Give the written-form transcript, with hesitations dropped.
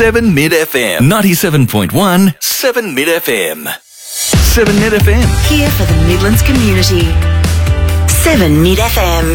7 Mid FM. 97.1 7 Mid FM. 7 Mid FM. Here for the Midlands community. 7 Mid FM.